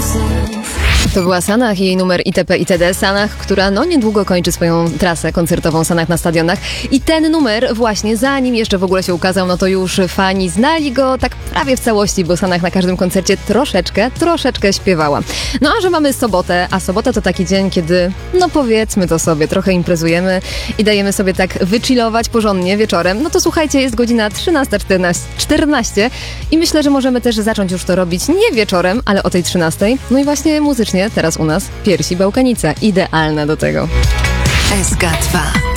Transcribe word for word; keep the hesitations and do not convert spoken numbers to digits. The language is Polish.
To była Sanach i jej numer itp. itd. Sanach, która no niedługo kończy swoją trasę koncertową Sanach na stadionach. I ten numer właśnie, zanim jeszcze w ogóle się ukazał, no to już fani znali go tak prawie w całości, bo Sanach na każdym koncercie troszeczkę, troszeczkę śpiewała. No a że mamy sobotę, a sobota to taki dzień, kiedy, no powiedzmy to sobie, trochę imprezujemy i dajemy sobie tak wychillować porządnie wieczorem, no to słuchajcie, jest godzina trzynasta czternaście i myślę, że możemy też zacząć już to robić nie wieczorem, ale o tej trzynastej. No i właśnie muzycznie teraz u nas Piersi Bałkanica. Idealna do tego. S K dwa.